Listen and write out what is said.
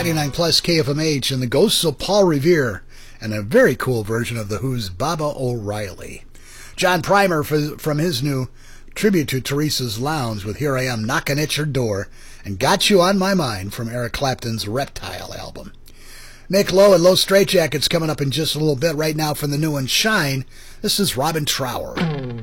99 plus KFMH and the Ghosts of Paul Revere, and a very cool version of The Who's Baba O'Reilly. John Primer from his new tribute to Teresa's Lounge with Here I Am Knocking at Your Door, and Got You on My Mind from Eric Clapton's Reptile album. Nick Lowe and Low Straitjackets coming up in just a little bit. Right now from the new one, Shine, this is Robin Trower.